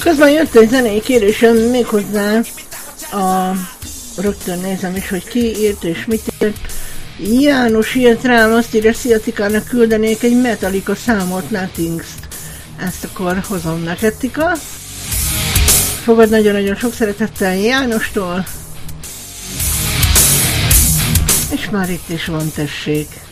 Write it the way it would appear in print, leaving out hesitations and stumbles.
Közben jött egy zenei kérésem méghozzá rögtön nézem is, hogy ki írt és mit írt. János írt rám, azt írja, szia Tikának küldenék egy Metallica számot, Nothings-t. Ezt akkor hozom neked, Tika. Fogad nagyon-nagyon sok szeretettel Jánostól. És már itt is van, tessék.